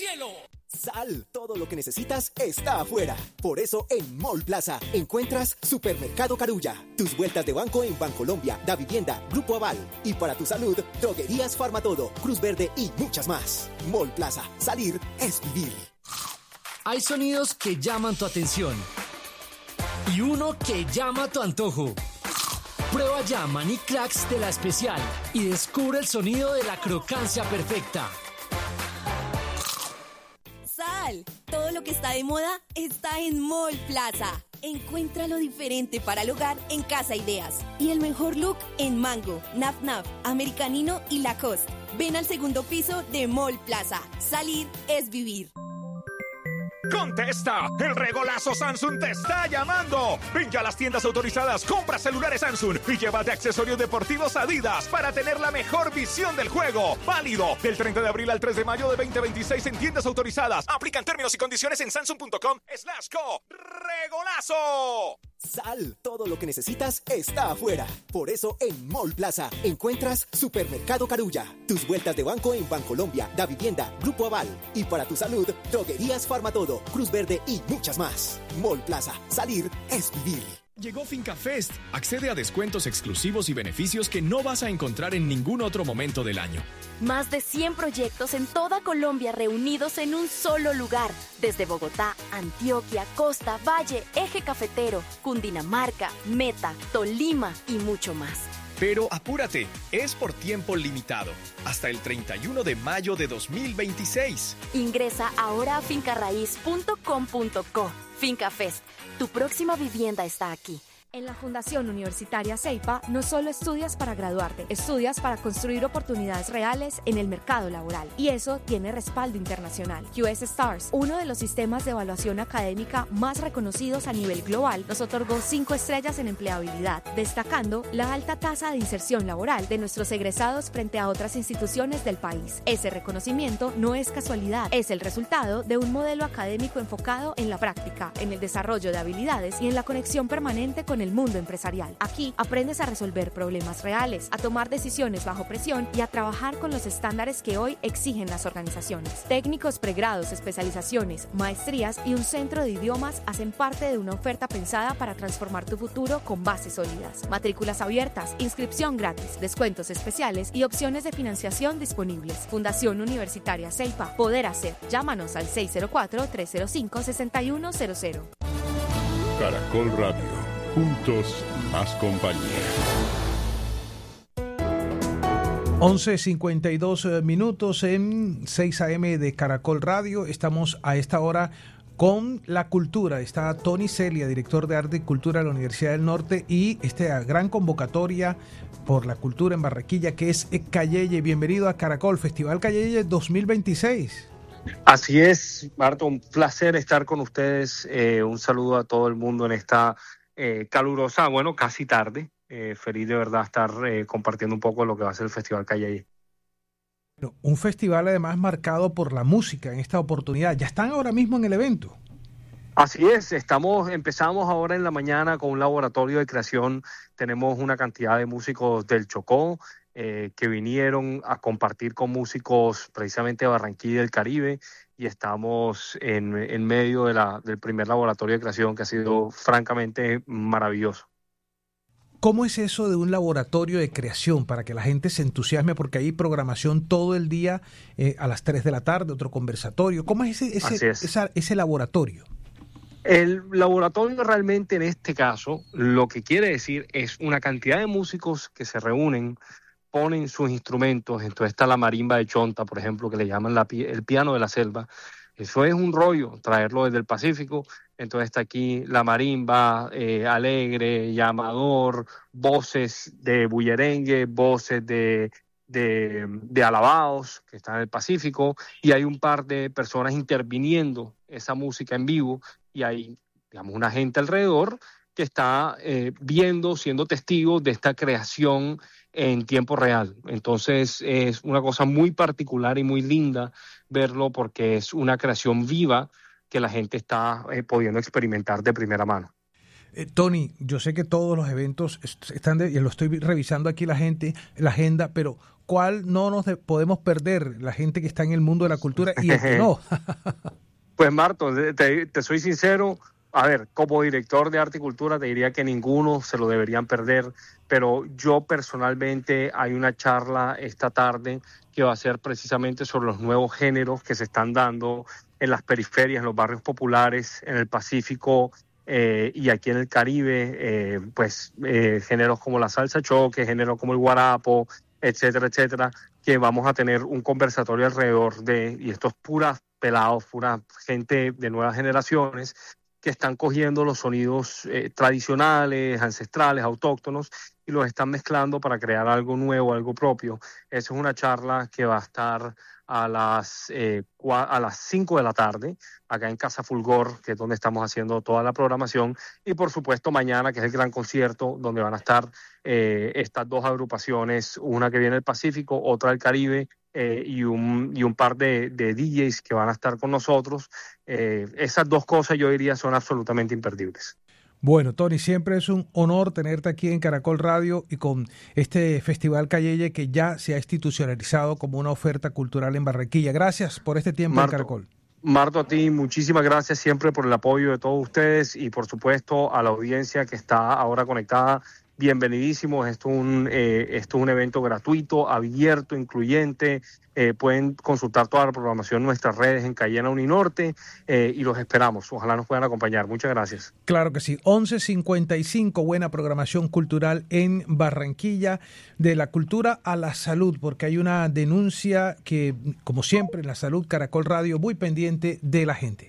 cielo. Sal, todo lo que necesitas está afuera. Por eso en Mall Plaza encuentras Supermercado Carulla. Tus vueltas de banco en Bancolombia, Davivienda, Grupo Aval. Y para tu salud, Droguerías Farmatodo, Cruz Verde y muchas más. Mall Plaza, salir es vivir. Hay sonidos que llaman tu atención y uno que llama tu antojo. Prueba ya Maní Cracks de La Especial y descubre el sonido de la crocancia perfecta. Sal, todo lo que está de moda está en Mall Plaza. Encuentra lo diferente para el hogar en Casa Ideas. Y el mejor look en Mango, Naf Naf, Americanino y Lacoste. Ven al segundo piso de Mall Plaza. Salir es vivir. ¡Contesta! ¡El regolazo Samsung te está llamando! Ven ya a las tiendas autorizadas, compra celulares Samsung y llévate accesorios deportivos Adidas para tener la mejor visión del juego. Válido del 30 de abril al 3 de mayo de 2026 en tiendas autorizadas. Aplican términos y condiciones en samsung.com/co. ¡Regolazo! Sal, todo lo que necesitas está afuera. Por eso en Mall Plaza encuentras Supermercado Carulla. Tus vueltas de banco en Bancolombia, Davivienda, Grupo Aval. Y para tu salud, Droguerías Farmatodo, Cruz Verde y muchas más. Mall Plaza, salir es vivir. Llegó FincaFest. Accede a descuentos exclusivos y beneficios que no vas a encontrar en ningún otro momento del año. Más de 100 proyectos en toda Colombia reunidos en un solo lugar. Desde Bogotá, Antioquia, Costa, Valle, Eje Cafetero, Cundinamarca, Meta, Tolima y mucho más. Pero apúrate, es por tiempo limitado, hasta el 31 de mayo de 2026. Ingresa ahora a fincarraiz.com.co. FincaFest, tu próxima vivienda está aquí. En la Fundación Universitaria CEIPA no solo estudias para graduarte, estudias para construir oportunidades reales en el mercado laboral. Y eso tiene respaldo internacional. QS Stars, uno de los sistemas de evaluación académica más reconocidos a nivel global, nos otorgó 5 estrellas en empleabilidad, destacando la alta tasa de inserción laboral de nuestros egresados frente a otras instituciones del país. Ese reconocimiento no es casualidad, es el resultado de un modelo académico enfocado en la práctica, en el desarrollo de habilidades y en la conexión permanente con el mundo empresarial. Aquí aprendes a resolver problemas reales, a tomar decisiones bajo presión y a trabajar con los estándares que hoy exigen las organizaciones. Técnicos, pregrados, especializaciones, maestrías y un centro de idiomas hacen parte de una oferta pensada para transformar tu futuro con bases sólidas. Matrículas abiertas, inscripción gratis, descuentos especiales y opciones de financiación disponibles. Fundación Universitaria CEIPA. Poder hacer. Llámanos al 604-305-6100. Caracol Radio. Juntos, más compañía. 11:52 minutos en 6 AM de Caracol Radio. Estamos a esta hora con la cultura. Está Tony Celia, director de Arte y Cultura de la Universidad del Norte, y esta gran convocatoria por la cultura en Barranquilla, que es Calleye. Bienvenido a Caracol, Festival Calleye 2026. Así es, Marto, un placer estar con ustedes. Un saludo a todo el mundo en esta calurosa, casi tarde. Feliz de verdad estar compartiendo un poco de lo que va a ser el Festival Calleye. Un festival además marcado por la música en esta oportunidad. ¿Ya están ahora mismo en el evento? Así es, empezamos ahora en la mañana con un laboratorio de creación. Tenemos una cantidad de músicos del Chocó que vinieron a compartir con músicos precisamente de Barranquilla y del Caribe, y estamos en medio del primer laboratorio de creación, que ha sido francamente maravilloso. ¿Cómo es eso de un laboratorio de creación para que la gente se entusiasme? Porque hay programación todo el día a las 3 de la tarde, otro conversatorio. ¿Cómo es ese laboratorio? El laboratorio realmente en este caso lo que quiere decir es una cantidad de músicos que se reúnen, ponen sus instrumentos. Entonces está la marimba de Chonta, por ejemplo, que le llaman el piano de la selva. Eso es un rollo, traerlo desde el Pacífico. Entonces está aquí la marimba, alegre, llamador, voces de bullerengue, voces de alabados, que están en el Pacífico, y hay un par de personas interviniendo esa música en vivo, y hay, una gente alrededor que está viendo, siendo testigo de esta creación en tiempo real. Entonces es una cosa muy particular y muy linda verlo, porque es una creación viva que la gente está pudiendo experimentar de primera mano. Tony, yo sé que todos los eventos están, y lo estoy revisando aquí la agenda, pero ¿cuál no nos podemos perder? La gente que está en el mundo de la cultura y el que no. Pues Marto, te soy sincero, a ver, como director de Arte y Cultura te diría que ninguno se lo deberían perder, pero yo personalmente hay una charla esta tarde que va a ser precisamente sobre los nuevos géneros que se están dando en las periferias, en los barrios populares, en el Pacífico y aquí en el Caribe, géneros como la salsa choque, géneros como el guarapo, etcétera, etcétera, que vamos a tener un conversatorio alrededor de, y esto es pura pelados, pura gente de nuevas generaciones que están cogiendo los sonidos tradicionales, ancestrales, autóctonos y los están mezclando para crear algo nuevo, algo propio. Esa es una charla que va a estar a las 5 de la tarde, acá en Casa Fulgor, que es donde estamos haciendo toda la programación, y por supuesto mañana, que es el gran concierto, donde van a estar estas dos agrupaciones, una que viene del Pacífico, otra del Caribe, y un par de DJs que van a estar con nosotros. Esas dos cosas yo diría son absolutamente imperdibles. Bueno, Tony, siempre es un honor tenerte aquí en Caracol Radio y con este Festival Calleye que ya se ha institucionalizado como una oferta cultural en Barranquilla. Gracias por este tiempo en Caracol. Marto, a ti muchísimas gracias siempre por el apoyo de todos ustedes y por supuesto a la audiencia que está ahora conectada. Bienvenidísimos, esto es un evento gratuito, abierto, incluyente. Pueden consultar toda la programación en nuestras redes en Cayena Uninorte y los esperamos. Ojalá nos puedan acompañar. Muchas gracias. Claro que sí. 11:55, buena programación cultural en Barranquilla, de la cultura a la salud, porque hay una denuncia que, como siempre, en la salud, Caracol Radio, muy pendiente de la gente.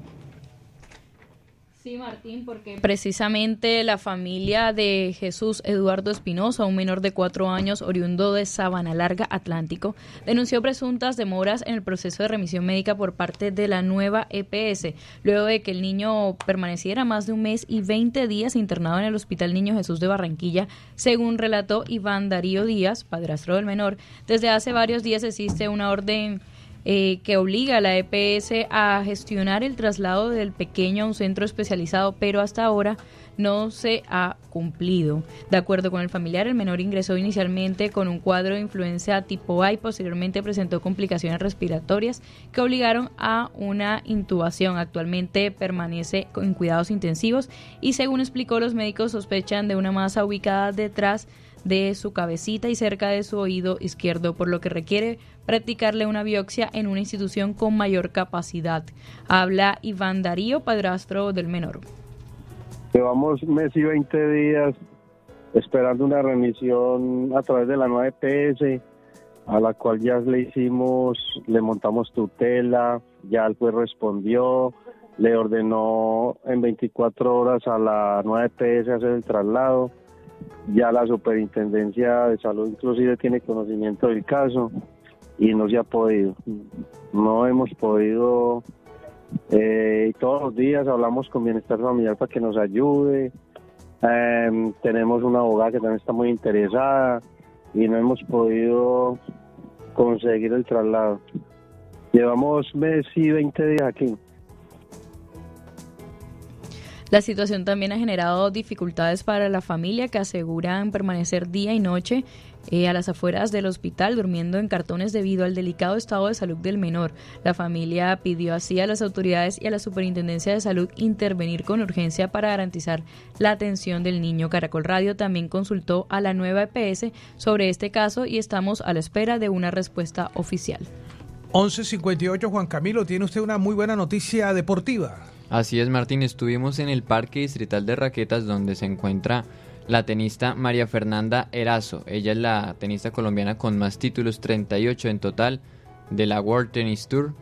Sí, Martín, porque precisamente la familia de Jesús Eduardo Espinosa, un menor de 4 años oriundo de Sabana Larga, Atlántico, denunció presuntas demoras en el proceso de remisión médica por parte de la nueva EPS, luego de que el niño permaneciera más de un mes y 20 días internado en el Hospital Niño Jesús de Barranquilla, según relató Iván Darío Díaz, padrastro del menor. Desde hace varios días existe una orden que obliga a la EPS a gestionar el traslado del pequeño a un centro especializado, pero hasta ahora no se ha cumplido. De acuerdo con el familiar, el menor ingresó inicialmente con un cuadro de influenza tipo A y posteriormente presentó complicaciones respiratorias que obligaron a una intubación. Actualmente permanece en cuidados intensivos y, según explicó, los médicos sospechan de una masa ubicada detrás de su cabecita y cerca de su oído izquierdo, por lo que requiere practicarle una biopsia en una institución con mayor capacidad. Habla Iván Darío, padrastro del menor. Llevamos mes y 20 días esperando una remisión a través de la nueva EPS, a la cual ya le montamos tutela, ya el juez respondió, le ordenó en 24 horas a la nueva EPS hacer el traslado. Ya la Superintendencia de Salud inclusive tiene conocimiento del caso y no se ha podido. No hemos podido. Todos los días hablamos con Bienestar Familiar para que nos ayude. Tenemos una abogada que también está muy interesada y no hemos podido conseguir el traslado. Llevamos mes y 20 días aquí. La situación también ha generado dificultades para la familia, que aseguran permanecer día y noche a las afueras del hospital durmiendo en cartones debido al delicado estado de salud del menor. La familia pidió así a las autoridades y a la Superintendencia de Salud intervenir con urgencia para garantizar la atención del niño. Caracol Radio también consultó a la nueva EPS sobre este caso y estamos a la espera de una respuesta oficial. 11:58, Juan Camilo, tiene usted una muy buena noticia deportiva. Así es, Martín, estuvimos en el Parque Distrital de Raquetas, donde se encuentra la tenista María Fernanda Erazo. Ella es la tenista colombiana con más títulos, 38 en total, de la World Tennis Tour.